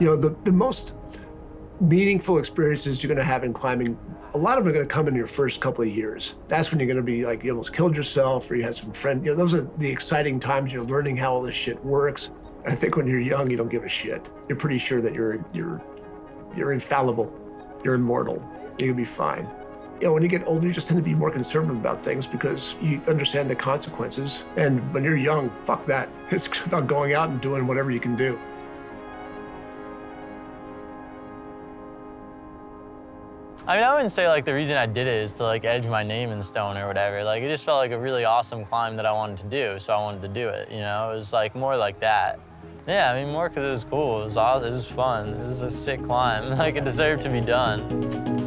The most meaningful experiences you're going to have in climbing, a lot of them are going to come in your first couple of years. That's when you're going to be like, you almost killed yourself or you had some friend. Those are the exciting times. You're learning how all this shit works. I think when you're young, you don't give a shit. You're pretty sure that you're infallible. You're immortal. You're going to be fine. When you get older, you just tend to be more conservative about things because you understand the consequences. And when you're young, fuck that. It's about going out and doing whatever you can do. I mean, I wouldn't say like the reason I did it is to like edge my name in stone or whatever. Like it just felt like a really awesome climb that I wanted to do, so I wanted to do it. It was like more like that. Yeah, I mean more because it was cool. It was awesome. It was fun. It was a sick climb. Like it deserved to be done.